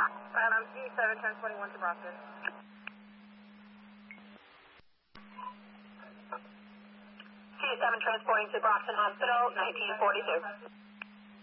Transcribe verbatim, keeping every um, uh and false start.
Um, C seven transporting one to Brockton. C seven transporting to Brockton Hospital, nineteen forty-two.